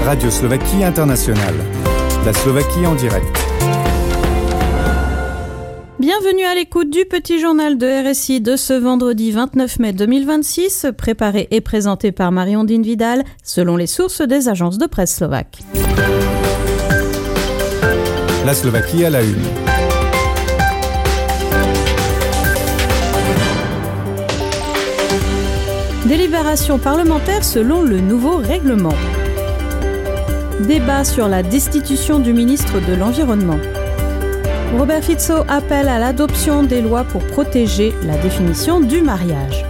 Radio Slovaquie Internationale. La Slovaquie en direct. Bienvenue à l'écoute du petit journal de RSI de ce vendredi 29 mai 2026, préparé et présenté par Marie-Ondine Vidal, selon les sources des agences de presse slovaques. La Slovaquie à la une. Délibération parlementaire selon le nouveau règlement. Débat sur la destitution du ministre de l'Environnement. Robert Fico appelle à l'adoption des lois pour protéger la définition du mariage.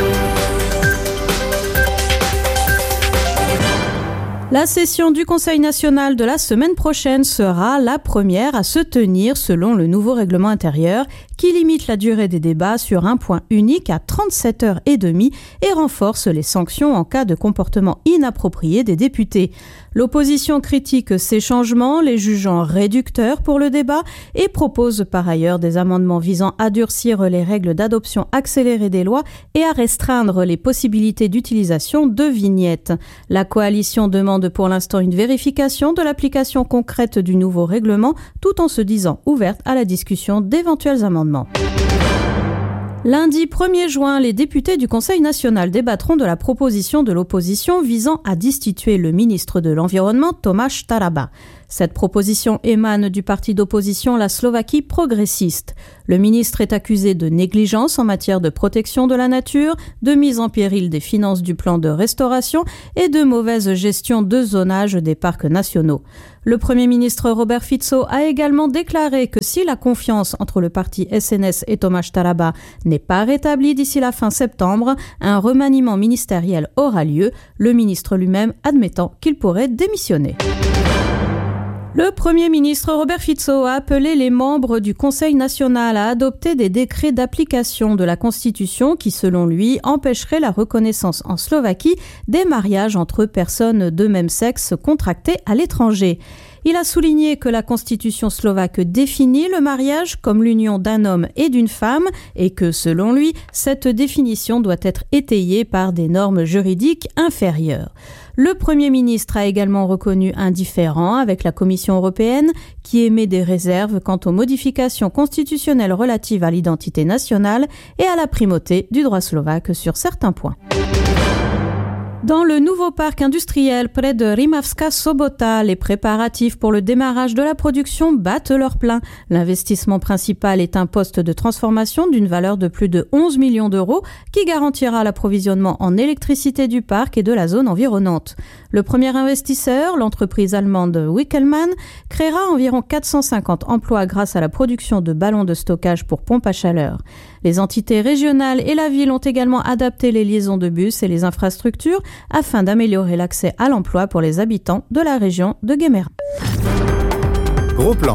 La session du Conseil national de la semaine prochaine sera la première à se tenir selon le nouveau règlement intérieur qui limite la durée des débats sur un point unique à 37h30 et renforce les sanctions en cas de comportement inapproprié des députés. L'opposition critique ces changements, les jugeant réducteurs pour le débat et propose par ailleurs des amendements visant à durcir les règles d'adoption accélérée des lois et à restreindre les possibilités d'utilisation de vignettes. La coalition demande pour l'instant une vérification de l'application concrète du nouveau règlement tout en se disant ouverte à la discussion d'éventuels amendements. Lundi 1er juin, les députés du Conseil national débattront de la proposition de l'opposition visant à destituer le ministre de l'Environnement, Tomáš Taraba. Cette proposition émane du parti d'opposition La Slovaquie progressiste. Le ministre est accusé de négligence en matière de protection de la nature, de mise en péril des finances du plan de restauration et de mauvaise gestion de zonage des parcs nationaux. Le Premier ministre Robert Fico a également déclaré que si la confiance entre le parti SNS et Tomáš Taraba n'est pas rétablie d'ici la fin septembre, un remaniement ministériel aura lieu, le ministre lui-même admettant qu'il pourrait démissionner. Le Premier ministre Robert Fico a appelé les membres du Conseil national à adopter des décrets d'application de la Constitution qui, selon lui, empêcheraient la reconnaissance en Slovaquie des mariages entre personnes de même sexe contractés à l'étranger. Il a souligné que la Constitution slovaque définit le mariage comme l'union d'un homme et d'une femme et que, selon lui, cette définition doit être étayée par des normes juridiques inférieures. Le Premier ministre a également reconnu un différend avec la Commission européenne qui émet des réserves quant aux modifications constitutionnelles relatives à l'identité nationale et à la primauté du droit slovaque sur certains points. Dans le nouveau parc industriel près de Rimavská Sobota, les préparatifs pour le démarrage de la production battent leur plein. L'investissement principal est un poste de transformation d'une valeur de plus de 11 millions d'euros qui garantira l'approvisionnement en électricité du parc et de la zone environnante. Le premier investisseur, l'entreprise allemande Wickelmann, créera environ 450 emplois grâce à la production de ballons de stockage pour pompes à chaleur. Les entités régionales et la ville ont également adapté les liaisons de bus et les infrastructures afin d'améliorer l'accès à l'emploi pour les habitants de la région de Guéméra. Gros plan.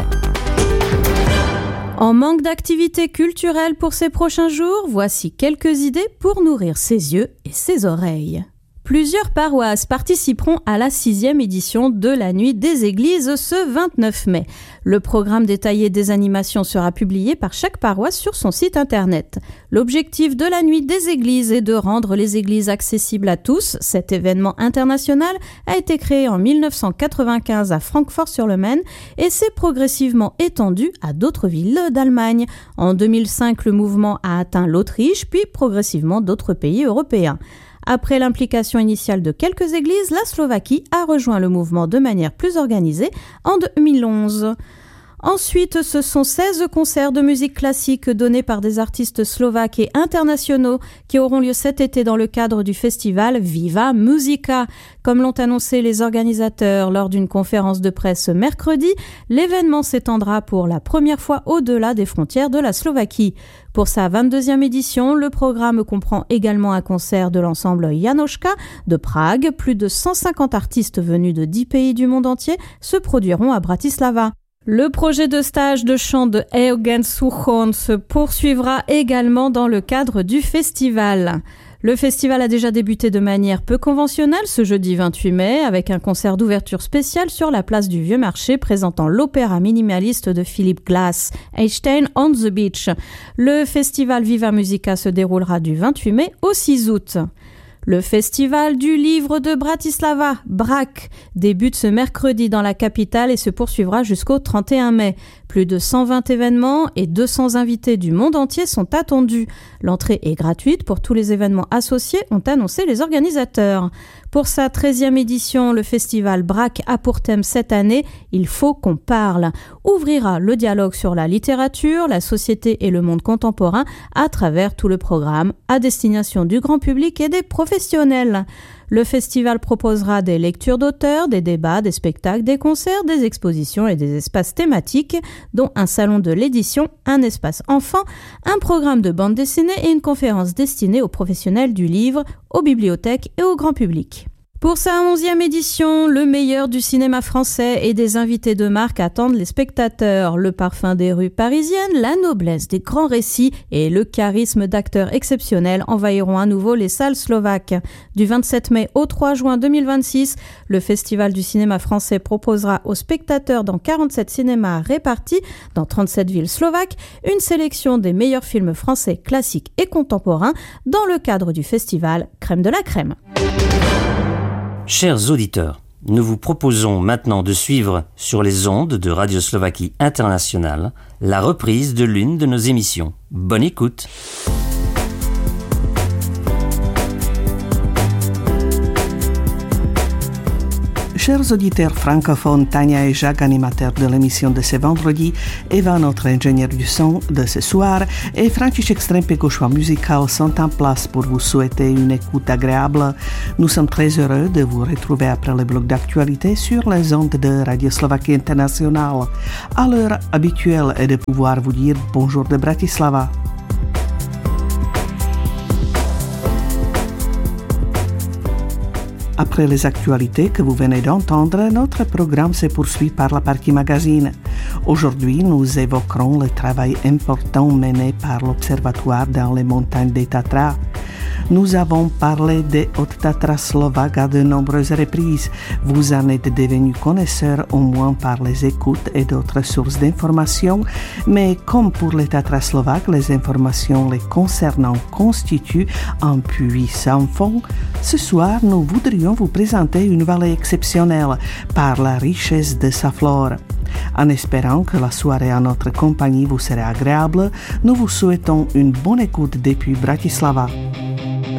En manque d'activités culturelles pour ces prochains jours, voici quelques idées pour nourrir ses yeux et ses oreilles. Plusieurs paroisses participeront à la 6e édition de la Nuit des Églises ce 29 mai. Le programme détaillé des animations sera publié par chaque paroisse sur son site internet. L'objectif de la Nuit des Églises est de rendre les églises accessibles à tous. Cet événement international a été créé en 1995 à Francfort-sur-le-Main et s'est progressivement étendu à d'autres villes d'Allemagne. En 2005, le mouvement a atteint l'Autriche, puis progressivement d'autres pays européens. Après l'implication initiale de quelques églises, la Slovaquie a rejoint le mouvement de manière plus organisée en 2011. Ensuite, ce sont 16 concerts de musique classique donnés par des artistes slovaques et internationaux qui auront lieu cet été dans le cadre du festival Viva Musica. Comme l'ont annoncé les organisateurs lors d'une conférence de presse mercredi, l'événement s'étendra pour la première fois au-delà des frontières de la Slovaquie. Pour sa 22e édition, le programme comprend également un concert de l'ensemble Janoška de Prague. Plus de 150 artistes venus de 10 pays du monde entier se produiront à Bratislava. Le projet de stage de chant de Eugen Suchon se poursuivra également dans le cadre du festival. Le festival a déjà débuté de manière peu conventionnelle ce jeudi 28 mai avec un concert d'ouverture spécial sur la place du Vieux Marché présentant l'opéra minimaliste de Philip Glass, Einstein on the Beach. Le festival Viva Musica se déroulera du 28 mai au 6 août. Le festival du livre de Bratislava, BRAC, débute ce mercredi dans la capitale et se poursuivra jusqu'au 31 mai. Plus de 120 événements et 200 invités du monde entier sont attendus. L'entrée est gratuite pour tous les événements associés, ont annoncé les organisateurs. Pour sa 13e édition, le festival BRAC a pour thème cette année « Il faut qu'on parle ». Ouvrira le dialogue sur la littérature, la société et le monde contemporain à travers tout le programme à destination du grand public et des professionnels. Le festival proposera des lectures d'auteurs, des débats, des spectacles, des concerts, des expositions et des espaces thématiques, dont un salon de l'édition, un espace enfant, un programme de bande dessinée et une conférence destinée aux professionnels du livre, aux bibliothèques et au grand public. Pour sa 11e édition, le meilleur du cinéma français et des invités de marque attendent les spectateurs. Le parfum des rues parisiennes, la noblesse des grands récits et le charisme d'acteurs exceptionnels envahiront à nouveau les salles slovaques. Du 27 mai au 3 juin 2026, le Festival du cinéma français proposera aux spectateurs dans 47 cinémas répartis dans 37 villes slovaques une sélection des meilleurs films français classiques et contemporains dans le cadre du festival Crème de la Crème. Chers auditeurs, nous vous proposons maintenant de suivre sur les ondes de Radio Slovaquie Internationale la reprise de l'une de nos émissions. Bonne écoute! Chers auditeurs francophones, Tania et Jacques, animateurs de l'émission de ce vendredi, Eva, notre ingénieur du son de ce soir, et František Strempek au choix musical sont en place pour vous souhaiter une écoute agréable. Nous sommes très heureux de vous retrouver après le bloc d'actualité sur les ondes de Radio Slovaquie Internationale. À l'heure habituelle est de pouvoir vous dire bonjour de Bratislava. Après les actualités que vous venez d'entendre, notre programme se poursuit par la partie magazine. Aujourd'hui, nous évoquerons le travail important mené par l'Observatoire dans les montagnes des Tatras. Nous avons parlé des Hautes Tatras slovaques à de nombreuses reprises. Vous en êtes devenus connaisseurs au moins par les écoutes et d'autres sources d'informations, mais comme pour les Tatras slovaques, les informations les concernant constituent un puits sans fond, ce soir, nous voudrions vous présenter une vallée exceptionnelle par la richesse de sa flore. En espérant que la soirée en notre compagnie vous sera agréable, nous vous souhaitons une bonne écoute depuis Bratislava.